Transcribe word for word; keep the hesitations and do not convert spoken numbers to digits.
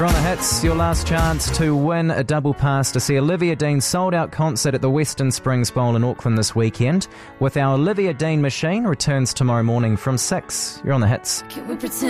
You're on the Hits, your last chance to win a double pass to see Olivia Dean's sold-out concert at the Western Springs Bowl in Auckland this weekend, with our Olivia Dean machine returns tomorrow morning from six. You're on the Hits. Can we pretend